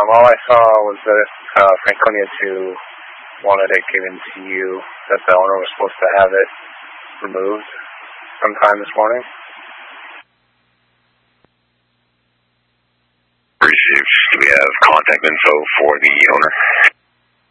All I saw was that Franconia 2 wanted it given to you, that the owner was supposed to have it removed sometime this morning. Received. Do we have contact info for the owner?